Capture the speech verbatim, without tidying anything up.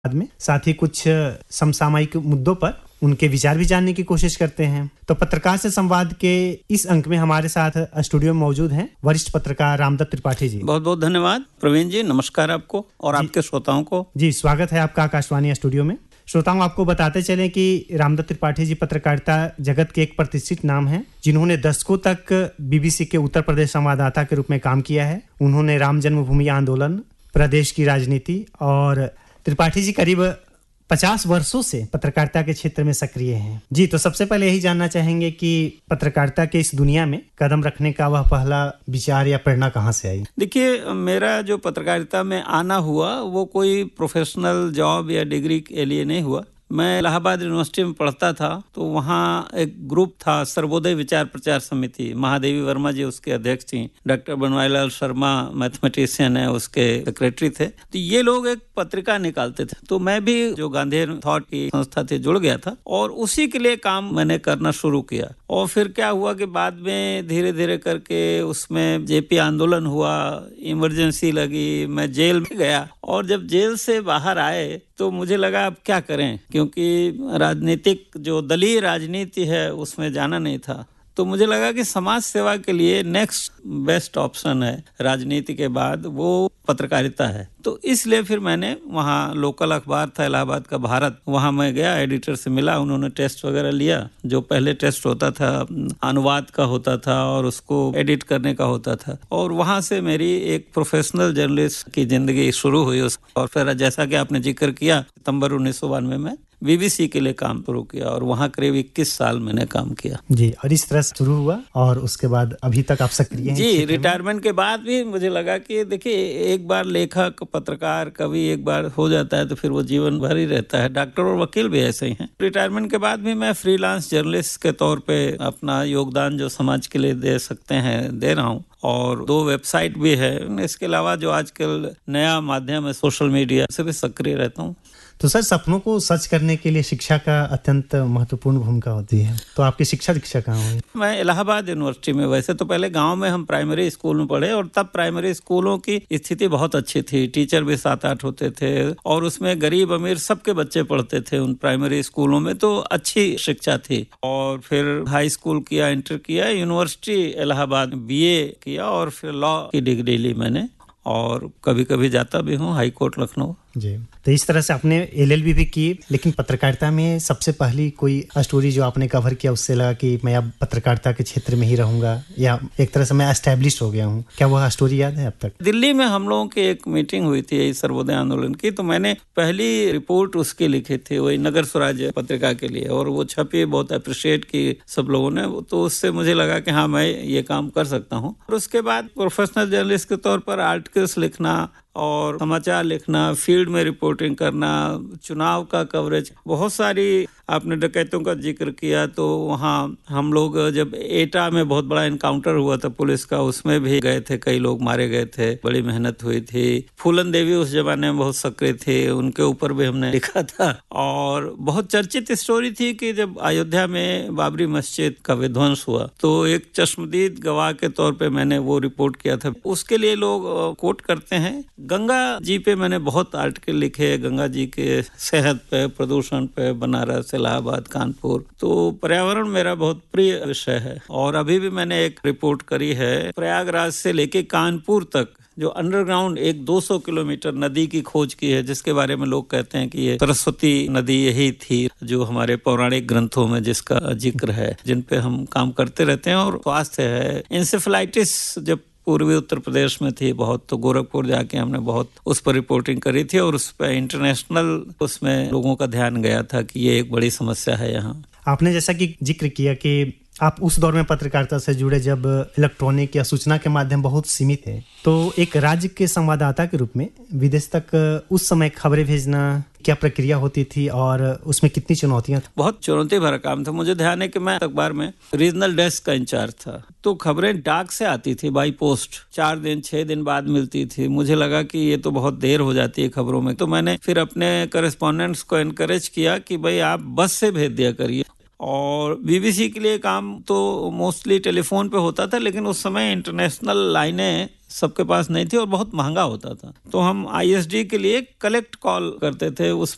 बाद में साथ ही कुछ समसामयिक मुद्दों पर उनके विचार भी जानने की कोशिश करते हैं। तो पत्रकार से संवाद के इस अंक में हमारे साथ स्टूडियो में मौजूद हैं वरिष्ठ पत्रकार रामदत्त त्रिपाठी जी। बहुत बहुत धन्यवाद प्रवीण जी, नमस्कार आपको और आपके श्रोताओं को। जी, स्वागत है आपका आकाशवाणी स्टूडियो में। श्रोताओं, आपको बताते चलें कि रामदत्त त्रिपाठी जी पत्रकारिता जगत के एक प्रतिष्ठित नाम हैं, जिन्होंने दशकों तक बीबीसी के उत्तर प्रदेश संवाददाता के रूप में काम किया है। उन्होंने राम जन्मभूमि आंदोलन, प्रदेश की राजनीति और त्रिपाठी जी करीब पचास वर्षों से पत्रकारिता के क्षेत्र में सक्रिय हैं। जी, तो सबसे पहले यही जानना चाहेंगे कि पत्रकारिता के इस दुनिया में कदम रखने का वह पहला विचार या प्रेरणा कहाँ से आई? देखिए, मेरा जो पत्रकारिता में आना हुआ वो कोई प्रोफेशनल जॉब या डिग्री के लिए नहीं हुआ। मैं इलाहाबाद यूनिवर्सिटी में पढ़ता था, तो वहाँ एक ग्रुप था, सर्वोदय विचार प्रचार समिति। महादेवी वर्मा जी उसके अध्यक्ष थी, डॉक्टर बनवारीलाल शर्मा मैथमेटिशियन है उसके सेक्रेटरी थे। तो ये लोग एक पत्रिका निकालते थे, तो मैं भी जो गांधीयन थॉट की संस्था थी जुड़ गया था और उसी के लिए काम मैंने करना शुरू किया। और फिर क्या हुआ कि बाद में धीरे धीरे करके उसमें जेपी आंदोलन हुआ, इमरजेंसी लगी, मैं जेल में गया और जब जेल से बाहर आए तो मुझे लगा अब क्या करें, क्योंकि राजनीतिक जो दलीय राजनीति है उसमें जाना नहीं था। तो मुझे लगा कि समाज सेवा के लिए नेक्स्ट बेस्ट ऑप्शन है राजनीति के बाद वो पत्रकारिता है। तो इसलिए फिर मैंने वहाँ लोकल अखबार था इलाहाबाद का भारत, वहाँ मैं गया, एडिटर से मिला, उन्होंने टेस्ट वगैरह लिया। जो पहले टेस्ट होता था अनुवाद का होता था और उसको एडिट करने का होता था, और वहाँ से मेरी एक प्रोफेशनल जर्नलिस्ट की जिंदगी शुरू हुई। और फिर जैसा कि आपने जिक्र किया, सितंबर उन्नीस सौ बानवे में बीबीसी के लिए काम शुरू किया और वहाँ करीब इक्कीस साल मैंने काम किया। जी, और इस तरह शुरू हुआ और उसके बाद अभी तक आप सक्रिय हैं? जी, रिटायरमेंट के बाद भी मुझे लगा कि देखिए, एक बार लेखक, पत्रकार, कवि एक बार हो जाता है तो फिर वो जीवन भर ही रहता है। डॉक्टर और वकील भी ऐसे ही हैं। रिटायरमेंट के बाद भी मैं फ्रीलांस जर्नलिस्ट के तौर पे अपना योगदान जो समाज के लिए दे सकते हैं दे रहा हूँ, और दो वेबसाइट भी है। इसके अलावा जो आजकल नया माध्यम है सोशल मीडिया, से भी सक्रिय रहता हूँ। तो सर, सपनों को सच करने के लिए शिक्षा का अत्यंत महत्वपूर्ण भूमिका होती है, तो आपकी शिक्षा दीक्षा कहाँ हुई? मैं इलाहाबाद यूनिवर्सिटी में, वैसे तो पहले गांव में हम प्राइमरी स्कूल में पढ़े, और तब प्राइमरी स्कूलों की स्थिति बहुत अच्छी थी, टीचर भी सात आठ होते थे और उसमें गरीब अमीर सबके बच्चे पढ़ते थे उन प्राइमरी स्कूलों में, तो अच्छी शिक्षा थी। और फिर हाई स्कूल किया, इंटर किया, यूनिवर्सिटी इलाहाबाद बीए किया और फिर लॉ की डिग्री ली मैंने, और कभी कभी जाता भी हूँ हाई कोर्ट लखनऊ। जी, तो इस तरह से आपने एलएलबी भी की, लेकिन पत्रकारिता में सबसे पहली कोई स्टोरी जो आपने कवर किया उससे लगा कि मैं अब पत्रकारिता के क्षेत्र में ही रहूंगा, या एक तरह से मैं एस्टैब्लिश हो गया हूँ, क्या वह स्टोरी याद है अब तक? दिल्ली में हम लोगों की एक मीटिंग हुई थी सर्वोदय आंदोलन की, तो मैंने पहली रिपोर्ट उसकी लिखी थी, वही नगर स्वराज्य पत्रिका के लिए, और वो छपी, बहुत अप्रिशिएट की सब लोगों ने। तो उससे मुझे लगा कि हाँ, मैं ये काम कर सकता हूँ। और उसके बाद प्रोफेशनल जर्नलिस्ट के तौर पर आर्टिकल्स लिखना और समाचार लिखना, फील्ड में रिपोर्टिंग करना, चुनाव का कवरेज, बहुत सारी, आपने डकैतों का जिक्र किया, तो वहाँ हम लोग जब एटा में बहुत बड़ा एनकाउंटर हुआ था पुलिस का, उसमें भी गए थे, कई लोग मारे गए थे, बड़ी मेहनत हुई थी। फूलन देवी उस जमाने में बहुत सक्रिय थे, उनके ऊपर भी हमने लिखा था। और बहुत चर्चित स्टोरी थी कि जब अयोध्या में बाबरी मस्जिद का विध्वंस हुआ, तो एक चश्मदीद गवाह के तौर पे मैंने वो रिपोर्ट किया था। उसके लिए लोग कोट करते हैं। गंगा जी पे मैंने बहुत आर्टिकल लिखे, गंगा जी के सेहत पे, प्रदूषण पे, बनारस, इलाहाबाद, कानपुर। तो पर्यावरण मेरा बहुत प्रिय विषय है, और अभी भी मैंने एक रिपोर्ट करी है प्रयागराज से लेके कानपुर तक, जो अंडरग्राउंड एक दो सौ किलोमीटर नदी की खोज की है, जिसके बारे में लोग कहते हैं कि ये सरस्वती नदी यही थी, जो हमारे पौराणिक ग्रंथों में जिसका जिक्र है, जिन पे हम काम करते रहते हैं। और स्वास्थ्य है, इंसेफेलाइटिस जब पूर्वी उत्तर प्रदेश में थी बहुत, तो गोरखपुर जाके हमने बहुत उस पर रिपोर्टिंग करी थी, और उस पर इंटरनेशनल उसमें लोगों का ध्यान गया था कि ये एक बड़ी समस्या है यहाँ। आपने जैसा कि जिक्र किया कि आप उस दौर में पत्रकारिता से जुड़े जब इलेक्ट्रॉनिक या सूचना के माध्यम बहुत सीमित थे, तो एक राज्य के संवाददाता के रूप में विदेश तक उस समय खबरें भेजना क्या प्रक्रिया होती थी और उसमें कितनी चुनौतियां थी? बहुत चुनौती भरा काम था। मुझे ध्यान है कि मैं अखबार में रीजनल डेस्क का इंचार्ज था, तो खबरें डाक से आती थी बाई पोस्ट, चार दिन छह दिन बाद मिलती थी। मुझे लगा कि ये तो बहुत देर हो जाती है खबरों में, तो मैंने फिर अपने करेस्पॉन्डेंट्स को एनकरेज किया कि भाई आप बस से भेज दिया करिए। और बीबीसी के लिए काम तो मोस्टली टेलीफोन पे होता था, लेकिन उस समय इंटरनेशनल लाइनें सबके पास नहीं थी और बहुत महंगा होता था, तो हम आईएसडी के लिए कलेक्ट कॉल करते थे। उस